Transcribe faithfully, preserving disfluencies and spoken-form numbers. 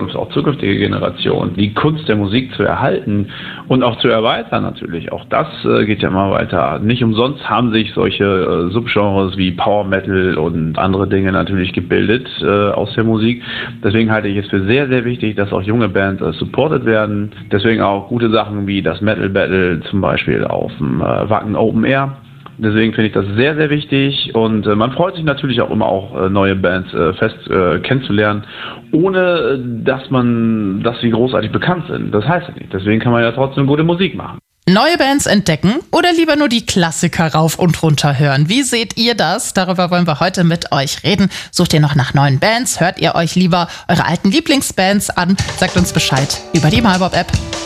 Generation und auch zukünftige Generationen die Kunst der Musik zu erhalten und auch zu erweitern natürlich. Auch das äh, geht ja immer weiter. Nicht umsonst haben sich solche äh, Subgenres wie Power Metal und andere Dinge natürlich gebildet äh, aus der Musik. Deswegen halte ich es für sehr, sehr wichtig, dass auch junge Bands äh, supported werden. Deswegen auch gute Sachen wie das Metal Battle zum Beispiel auf dem äh, Wacken Open Air. Deswegen finde ich das sehr, sehr wichtig und äh, man freut sich natürlich auch immer auch äh, neue Bands äh, fest äh, kennenzulernen, ohne äh, dass man, dass sie großartig bekannt sind. Das heißt ja nicht. Deswegen kann man ja trotzdem gute Musik machen. Neue Bands entdecken oder lieber nur die Klassiker rauf und runter hören? Wie seht ihr das? Darüber wollen wir heute mit euch reden. Sucht ihr noch nach neuen Bands? Hört ihr euch lieber eure alten Lieblingsbands an? Sagt uns Bescheid über die MyBob-App.